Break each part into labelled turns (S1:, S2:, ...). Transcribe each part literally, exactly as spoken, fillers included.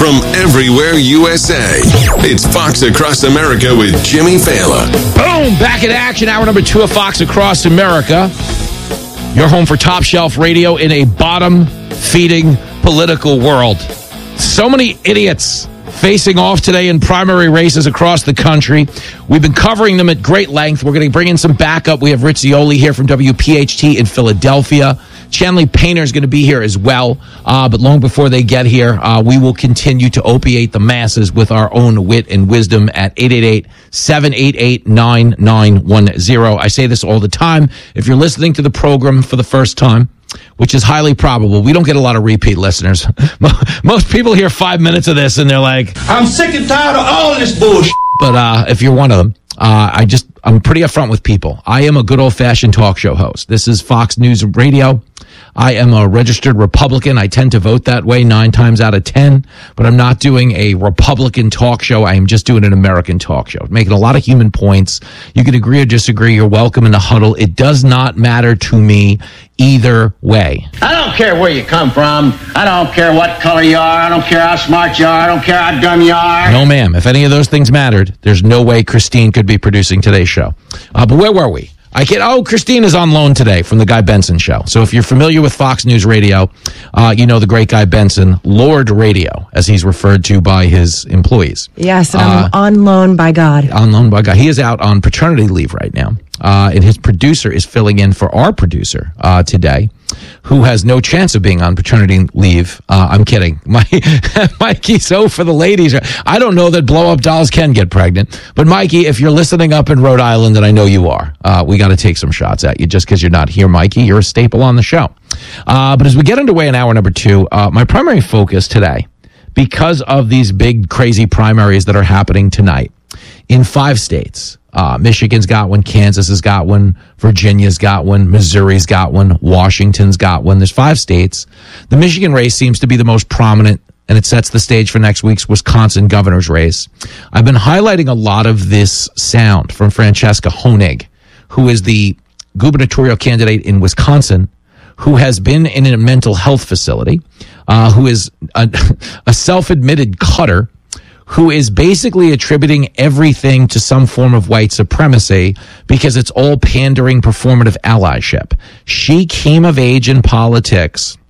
S1: from everywhere U S A. It's Fox Across America with Jimmy Fallon.
S2: Boom! Back in action. Hour number two of Fox Across America. Your home for top shelf radio in a bottom-feeding political world. So many idiots facing off today in primary races across the country. We've been covering them at great length. We're going to bring in some backup. We have Rich Zeoli here from W P H T in Philadelphia. Chanley Painter is going to be here as well. Uh, but long before they get here, uh, we will continue to opiate the masses with our own wit and wisdom at eight eight eight, seven eight eight, nine nine one zero. I say this all the time. If you're listening to the program for the first time, which is highly probable, we don't get a lot of repeat listeners. Most people hear five minutes of this and they're like,
S3: I'm sick and tired of all this bullshit.
S2: But uh, if you're one of them, uh, I just, I'm pretty upfront with people. I am a good old-fashioned talk show host. This is Fox News Radio. I am a registered Republican. I tend to vote that way nine times out of ten, but I'm not doing a Republican talk show. I am just doing an American talk show, making a lot of human points. You can agree or disagree. You're welcome in the huddle. It does not matter to me either way.
S4: I don't care where you come from. I don't care what color you are. I don't care how smart you are. I don't care how dumb you are.
S2: No, ma'am. If any of those things mattered, there's no way Christine could be producing today's show. Uh, but where were we? I get, oh, Christine is on loan today from the Guy Benson show. So if you're familiar with Fox News Radio, uh, you know the great Guy Benson, Lord Radio, as he's referred to by his employees.
S5: Yes, and I'm
S2: uh,
S5: on loan by God.
S2: On loan by God. He is out on paternity leave right now. Uh, and his producer is filling in for our producer uh, today, who has no chance of being on paternity leave. Uh, I'm kidding. My, Mikey, so for the ladies, I don't know that blow-up dolls can get pregnant. But, Mikey, if you're listening up in Rhode Island, and I know you are, uh, we got to take some shots at you just because you're not here, Mikey. You're a staple on the show. Uh, but as we get underway in hour number two, uh, my primary focus today, because of these big, crazy primaries that are happening tonight in five states, Uh, Michigan's got one, Kansas has got one, Virginia's got one, Missouri's got one, Washington's got one. There's five states. The Michigan race seems to be the most prominent, and it sets the stage for next week's Wisconsin governor's race. I've been highlighting a lot of this sound from Francesca Honig, who is the gubernatorial candidate in Wisconsin, who has been in a mental health facility, uh, who is a, a self-admitted cutter, who is basically attributing everything to some form of white supremacy because it's all pandering performative allyship. She came of age in politics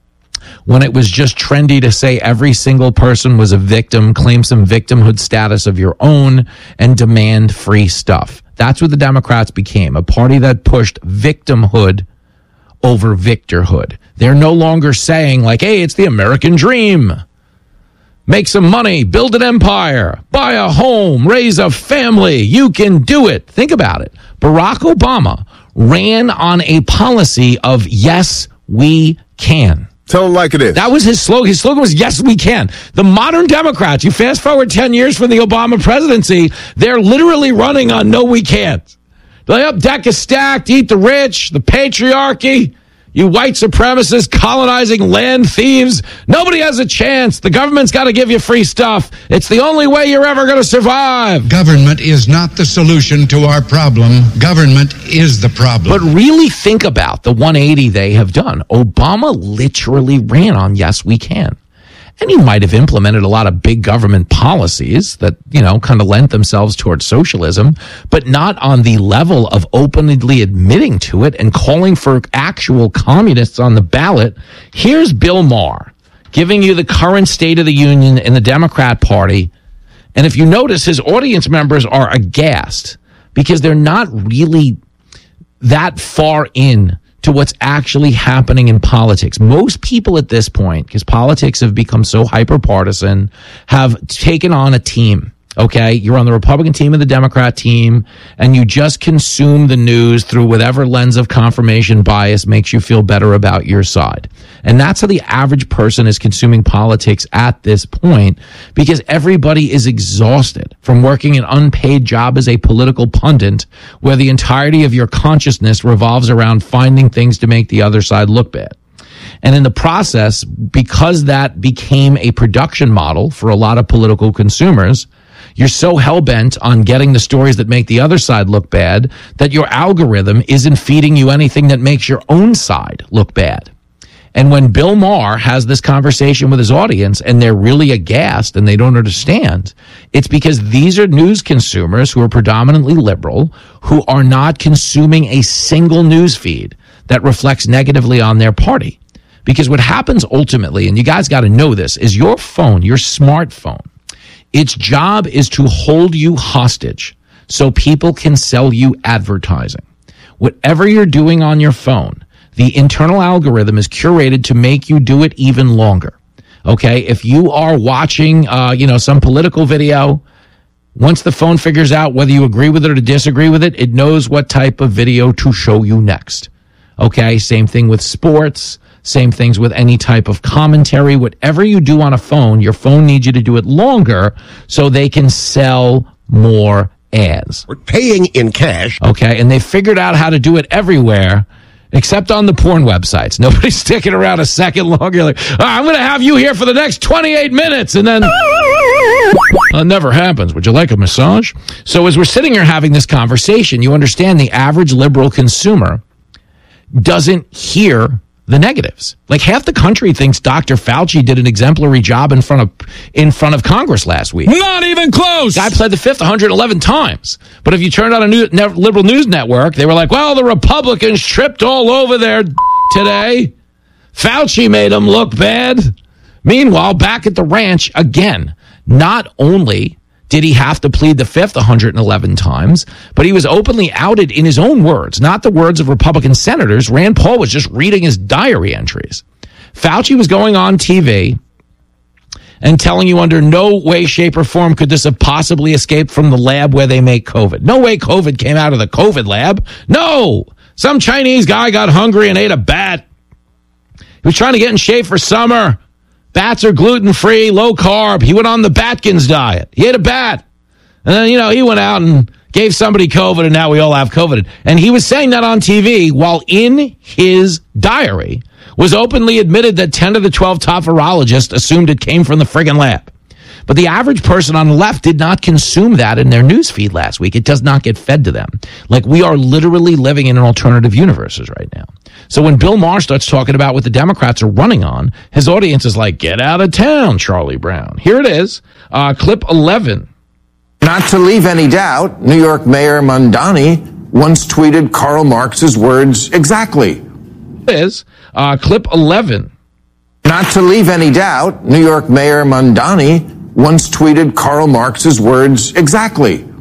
S2: when it was just trendy to say every single person was a victim, claim some victimhood status of your own, and demand free stuff. That's what the Democrats became, a party that pushed victimhood over victorhood. They're no longer saying, like, hey, it's the American dream. Make some money, build an empire, buy a home, raise a family. You can do it. Think about it. Barack Obama ran on a policy of yes, we can.
S6: Tell them like it is.
S2: That was his slogan. His slogan was yes, we can. The modern Democrats, you fast forward ten years from the Obama presidency, they're literally running on no, we can't. They're like, up, deck is stacked, eat the rich, the patriarchy. You white supremacists colonizing land thieves. Nobody has a chance. The government's got to give you free stuff. It's the only way you're ever going to survive.
S7: Government is not the solution to our problem. Government is the problem.
S2: But really think about the one eighty they have done. Obama literally ran on yes, we can. And he might have implemented a lot of big government policies that, you know, kind of lent themselves towards socialism, but not on the level of openly admitting to it and calling for actual communists on the ballot. Here's Bill Maher giving you the current state of the union in the Democrat Party. And if you notice, his audience members are aghast because they're not really that far in to what's actually happening in politics. Most people at this point, because politics have become so hyper-partisan, have taken on a team. Okay, you're on the Republican team and the Democrat team, and you just consume the news through whatever lens of confirmation bias makes you feel better about your side. And that's how the average person is consuming politics at this point, because everybody is exhausted from working an unpaid job as a political pundit, where the entirety of your consciousness revolves around finding things to make the other side look bad. And in the process, because that became a production model for a lot of political consumers, you're so hell-bent on getting the stories that make the other side look bad that your algorithm isn't feeding you anything that makes your own side look bad. And when Bill Maher has this conversation with his audience and they're really aghast and they don't understand, it's because these are news consumers who are predominantly liberal, who are not consuming a single news feed that reflects negatively on their party. Because what happens ultimately, and you guys got to know this, is your phone, your smartphone, its job is to hold you hostage so people can sell you advertising. Whatever you're doing on your phone, the internal algorithm is curated to make you do it even longer. Okay? If you are watching, uh, you know, some political video, once the phone figures out whether you agree with it or to disagree with it, it knows what type of video to show you next. Okay? Same thing with sports. Same things with any type of commentary. Whatever you do on a phone, your phone needs you to do it longer so they can sell more ads.
S5: We're paying in cash.
S2: Okay? And they figured out how to do it everywhere, except on the porn websites. Nobody's sticking around a second longer. Like, oh, I'm going to have you here for the next twenty-eight minutes. And then well, it never happens. Would you like a massage? So as we're sitting here having this conversation, you understand the average liberal consumer doesn't hear the negatives. Like half the country thinks Doctor Fauci did an exemplary job in front of in front of Congress last week.
S6: Not even close.
S2: Guy pled the fifth one hundred eleven times. But if you turned on a new, ne- liberal news network, they were like, well, the Republicans tripped all over there today. Fauci made them look bad. Meanwhile, back at the ranch, again, not only did he have to plead the fifth one hundred eleven times, but he was openly outed in his own words, not the words of Republican senators. Rand Paul was just reading his diary entries. Fauci was going on T V and telling you under no way, shape, or form could this have possibly escaped from the lab where they make COVID. No way COVID came out of the COVID lab. No! Some Chinese guy got hungry and ate a bat. He was trying to get in shape for summer. Bats are gluten-free, low-carb. He went on the Batkins diet. He ate a bat. And then, you know, he went out and gave somebody COVID, and now we all have COVID. And he was saying that on T V while in his diary was openly admitted that ten of the twelve top virologists assumed it came from the friggin' lab. But the average person on the left did not consume that in their news feed last week. It does not get fed to them. Like, we are literally living in an alternative universes right now. So when Bill Maher starts talking about what the Democrats are running on, his audience is like, get out of town, Charlie Brown. Here it is, uh, clip eleven.
S8: Not to leave any doubt, New York Mayor Mamdani once tweeted Karl Marx's words exactly.
S2: It is, uh, clip eleven.
S8: Not to leave any doubt, New York Mayor Mamdani once tweeted Karl Marx's words exactly.